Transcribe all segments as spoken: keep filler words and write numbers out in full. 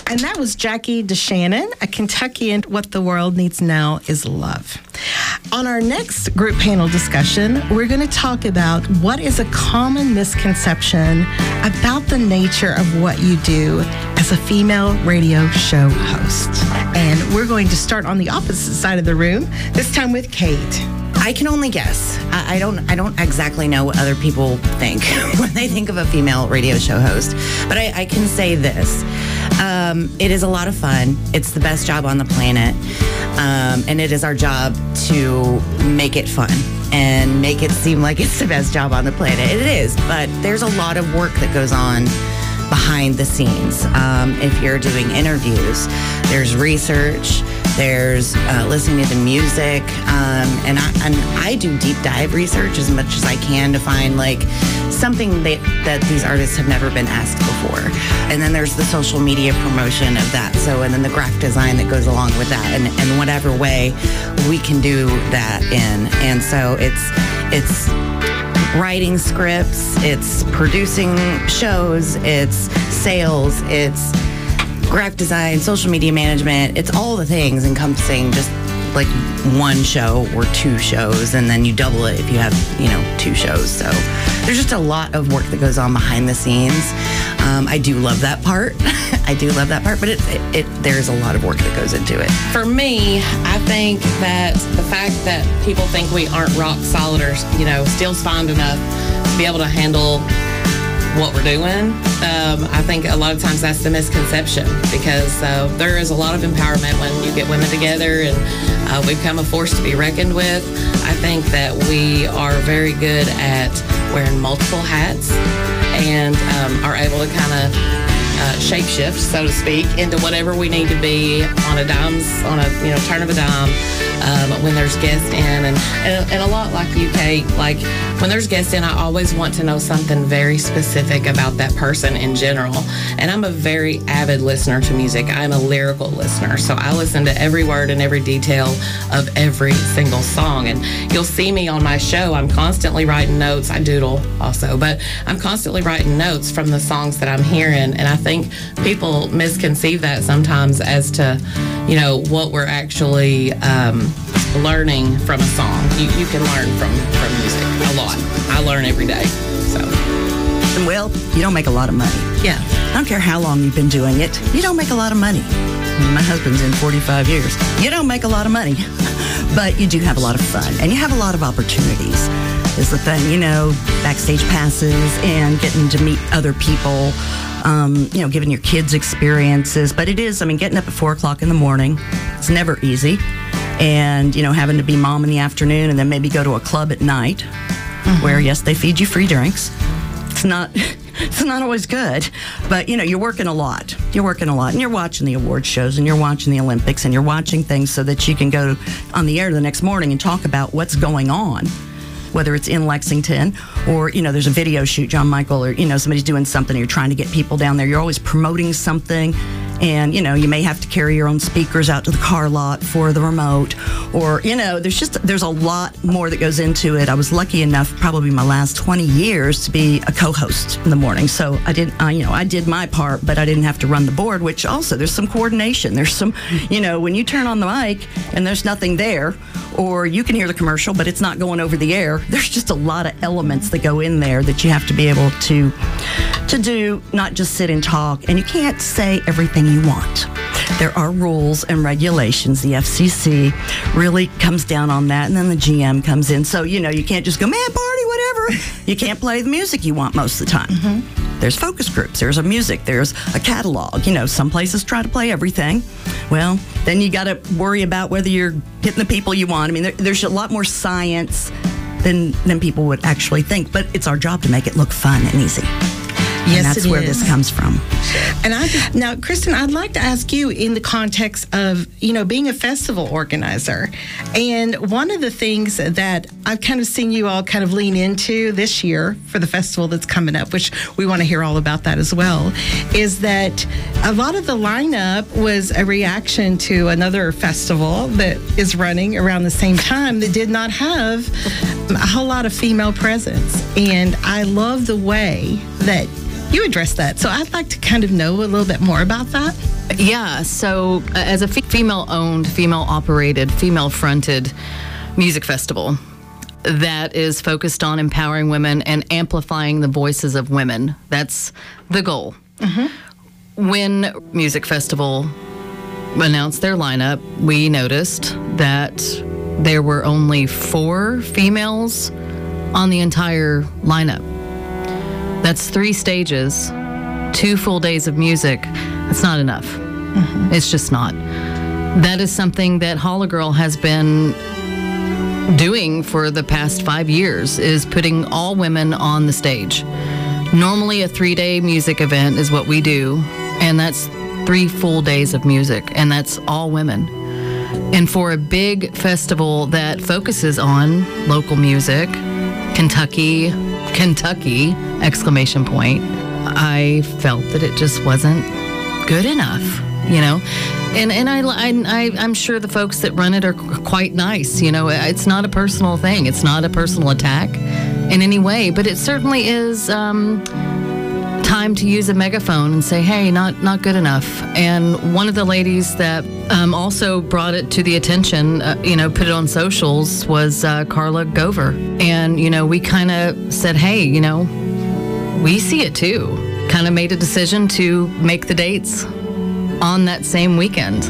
And that was Jackie DeShannon, a Kentuckian. What the world needs now is love. On our next group panel discussion, we're going to talk about what is a common misconception about the nature of what you do as a female radio show host. And we're going to start on the opposite side of the room, this time with Kate. I can only guess. I, I don't I don't exactly know what other people think when they think of a female radio show host. But I, I can say this. Um, it is a lot of fun. It's the best job on the planet. Um, and it is our job to make it fun and make it seem like it's the best job on the planet. It is, but there's a lot of work that goes on behind the scenes. Um, if you're doing interviews, there's research, there's uh, listening to the music, um, and, I, and I do deep dive research as much as I can to find like something that, that these artists have never been asked before. And then there's the social media promotion of that. So, and then the graphic design that goes along with that, and, and whatever way we can do that in. And so it's it's writing scripts, it's producing shows, it's sales, it's graphic design, social media management. It's all the things encompassing just like one show or two shows, and then you double it if you have, you know, two shows. So there's just a lot of work that goes on behind the scenes. Um, I do love that part. I do love that part, but it, it, it there's a lot of work that goes into it. For me, I think that the fact that people think we aren't rock solid or, you know, steel's fine enough to be able to handle what we're doing, um, I think a lot of times that's the misconception, because uh, there is a lot of empowerment when you get women together, and uh, we become a force to be reckoned with. I think that we are very good at wearing multiple hats and um, are able to kind of uh, shapeshift, so to speak, into whatever we need to be on a dime's, on a you know turn of a dime. Um, when there's guests in, and, and and a lot like you, Kate, like when there's guests in, I always want to know something very specific about that person in general. And I'm a very avid listener to music. I'm a lyrical listener, so I listen to every word and every detail of every single song. And you'll see me on my show, I'm constantly writing notes. I doodle also, but I'm constantly writing notes from the songs that I'm hearing. And I think people misconceive that sometimes as to, you know, what we're actually um, learning from a song. You, you can learn from, from music a lot. I learn every day. So, well, you don't make a lot of money. yeah. I don't care how long you've been doing it. You don't make a lot of money. My husband's in forty-five years. You don't make a lot of money, but you do have a lot of fun, and you have a lot of opportunities. Is the thing, you know, backstage passes and getting to meet other people. Um, you know, giving your kids experiences. But it is, I mean, getting up at four o'clock in the morning, it's never easy. And, you know, having to be mom in the afternoon and then maybe go to a club at night mm-hmm. where, yes, they feed you free drinks. It's not, it's not always good. But, you know, you're working a lot. You're working a lot. And you're watching the award shows, and you're watching the Olympics, and you're watching things so that you can go on the air the next morning and talk about what's going on, whether it's in Lexington or, you know, there's a video shoot, John Michael, or, you know, somebody's doing something, you're trying to get people down there. You're always promoting something, and, you know, you may have to carry your own speakers out to the car lot for the remote, or, you know, there's just, there's a lot more that goes into it. I was lucky enough, probably my last twenty years, to be a co-host in the morning. So I did, I, you know, I did my part, but I didn't have to run the board, which also, there's some coordination. There's some, you know, when you turn on the mic and there's nothing there, or you can hear the commercial, but it's not going over the air. There's just a lot of elements that go in there that you have to be able to to do, not just sit and talk. And you can't say everything you want. There are rules and regulations. The F C C really comes down on that, and then the G M comes in. So, you know, you can't just go, man, party, whatever. You can't play the music you want most of the time. Mm-hmm. There's focus groups. There's a music. There's a catalog. You know, some places try to play everything. Well, then you got to worry about whether you're hitting the people you want. I mean, there, there's a lot more science than than people would actually think. But it's our job to make it look fun and easy. Yes, and that's it where is. this comes from. And I just, now, Kristen, I'd like to ask you in the context of, you know, being a festival organizer. And one of the things that I've kind of seen you all kind of lean into this year for the festival that's coming up, which we want to hear all about that as well, is that a lot of the lineup was a reaction to another festival that is running around the same time that did not have a whole lot of female presence. And I love the way that you addressed that. So I'd like to kind of know a little bit more about that. Yeah, so uh, as a f- female-owned, female-operated, female-fronted music festival that is focused on empowering women and amplifying the voices of women, that's the goal. Mm-hmm. When Music Festival announced their lineup, we noticed that there were only four females on the entire lineup. That's three stages, two full days of music. It's not enough. Mm-hmm. It's just not. That is something that Holla Girl has been doing for the past five years, is putting all women on the stage. Normally a three-day music event is what we do, and that's three full days of music, and that's all women. And for a big festival that focuses on local music, Kentucky, Kentucky, exclamation point, I felt that it just wasn't good enough, you know? And and I, I, I, I'm sure the folks that run it are quite nice, you know? It's not a personal thing. It's not a personal attack in any way, but it certainly is um, time to use a megaphone and say, hey, not not good enough. And one of the ladies that um, also brought it to the attention, uh, you know, put it on socials, was uh, Carla Gover. And, you know, we kind of said, hey, you know, we see it too. Kind of made a decision to make the dates on that same weekend.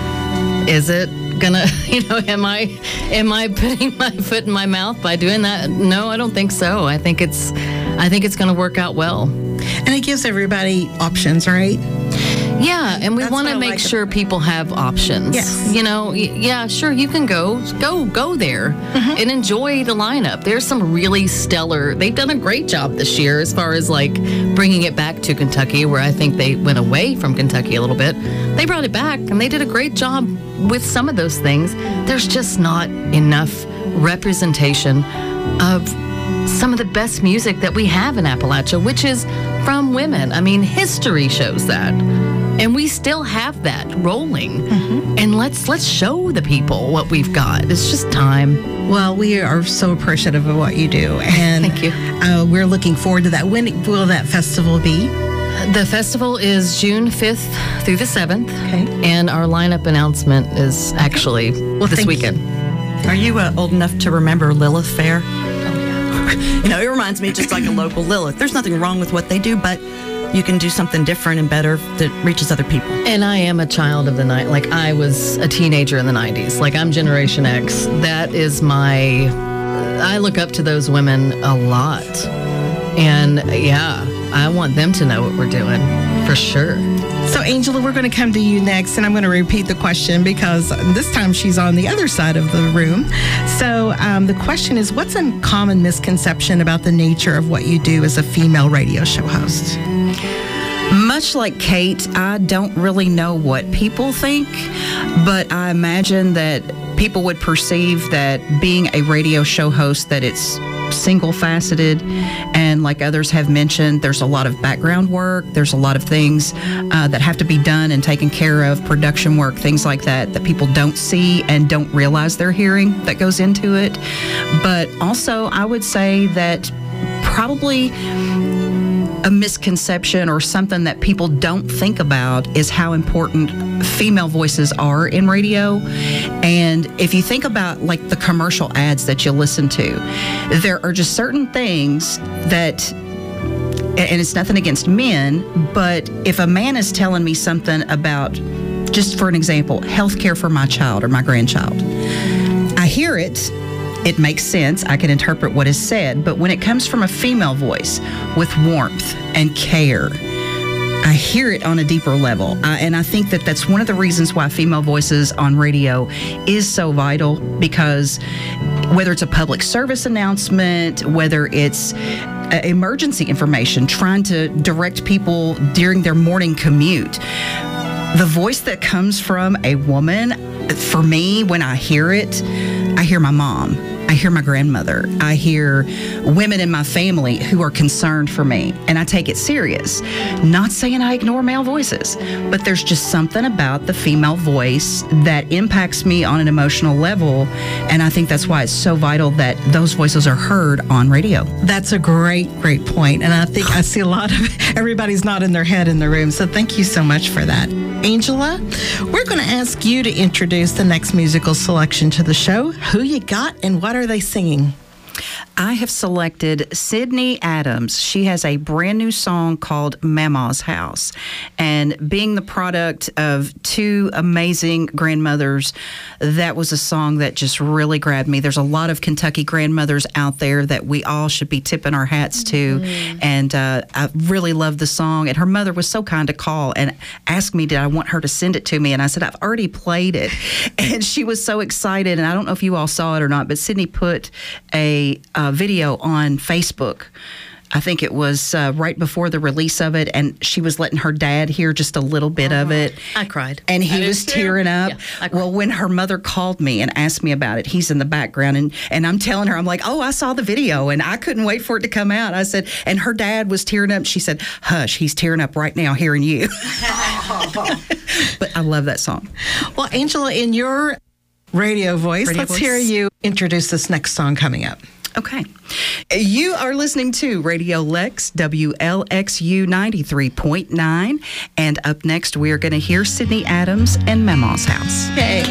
Is it gonna, you know, am I am I putting my foot in my mouth by doing that? No, I don't think so. I think it's I think it's gonna work out well. And it gives everybody options, right? Yeah, and we That's want what to I make like sure about it. people have options. Yes. You know, y- yeah, sure, you can go, go, go there Mm-hmm. and enjoy the lineup. There's some really stellar, they've done a great job this year as far as like bringing it back to Kentucky, where I think they went away from Kentucky a little bit. They brought it back and they did a great job with some of those things. There's just not enough representation of some of the best music that we have in Appalachia, which is from women. I mean, history shows that. And we still have that rolling. Mm-hmm. And let's let's show the people what we've got. It's just time. Well, we are so appreciative of what you do. And Thank you. Uh, we're looking forward to that. When will that festival be? The festival is June fifth through the seventh. Okay. And our lineup announcement is actually Well, this thank weekend. Are you uh, old enough to remember Lilith Fair? You know, it reminds me just like a local Lilith. There's nothing wrong with what they do, but you can do something different and better that reaches other people. And I am a child of the night. Like, I was a teenager in the nineties. Like, I'm Generation X. That is my... I look up to those women a lot. And, yeah, I want them to know what we're doing, for sure. So, Angela, we're going to come to you next, and I'm going to repeat the question because this time she's on the other side of the room. So, um, the question is, what's a common misconception about the nature of what you do as a female radio show host? Much like Kate, I don't really know what people think, but I imagine that people would perceive that being a radio show host, that it's single-faceted, and like others have mentioned, there's a lot of background work, there's a lot of things uh, that have to be done and taken care of, production work, things like that, that people don't see and don't realize they're hearing that goes into it. But also, I would say that probably a misconception or something that people don't think about is how important female voices are in radio. And if you think about like the commercial ads that you listen to, there are just certain things that, and it's nothing against men, but if a man is telling me something about, just for an example, health care for my child or my grandchild, I hear it. It makes sense. I can interpret what is said. But when it comes from a female voice with warmth and care, I hear it on a deeper level. Uh, and I think that that's one of the reasons why female voices on radio is so vital, because whether it's a public service announcement, whether it's uh, emergency information, trying to direct people during their morning commute, the voice that comes from a woman, for me, when I hear it, I hear my mom. I hear my grandmother. I hear women in my family who are concerned for me, and I take it serious. Not saying I ignore male voices, but there's just something about the female voice that impacts me on an emotional level, and I think that's why it's so vital that those voices are heard on radio. That's a great, great point. And I think I see a lot of everybody's nodding their head in the room. So thank you so much for that. Angela, we're going to ask you to introduce the next musical selection to the show. Who you got and what are they singing? I have selected Sydney Adams. She has a brand new song called Mama's House. And being the product of two amazing grandmothers, that was a song that just really grabbed me. There's a lot of Kentucky grandmothers out there that we all should be tipping our hats to. Mm-hmm. And uh, I really love the song. And her mother was so kind to call and ask me, did I want her to send it to me? And I said, I've already played it. And she was so excited. And I don't know if you all saw it or not, but Sydney put a Uh, video on Facebook. I think it was uh, right before the release of it, and she was letting her dad hear just a little bit of it. I cried. And he was tearing up. Yeah, I cried. Well, when her mother called me and asked me about it, he's in the background, and, and I'm telling her, I'm like, oh, I saw the video, and I couldn't wait for it to come out. I said, and her dad was tearing up. She said, hush, he's tearing up right now hearing you. But I love that song. Well, Angela, in your radio voice, Radio let's voice. hear you introduce this next song coming up. Okay. You are listening to Radio Lex, W L X U ninety-three point nine. And up next, we are going to hear Sydney Adams and Mama's House. Yay.